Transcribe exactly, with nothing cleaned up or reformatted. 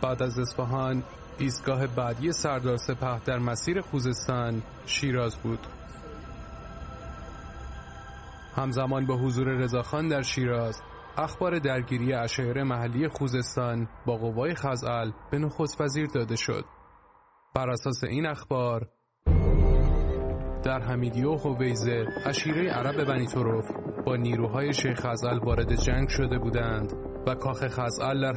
بعد از اصفهان ایستگاه بعدی سردار سپه در مسیر خوزستان شیراز بود. همزمان با حضور رضاخان در شیراز، اخبار درگیری عشایر محلی خوزستان با قوای خزعل به نخست وزیر داده شد. بر اساس این اخبار در حمیدیه و هویزه عشیره عرب بنی طرف با نیروهای شیخ خزعل وارد جنگ شده بودند و کاخ خزعل در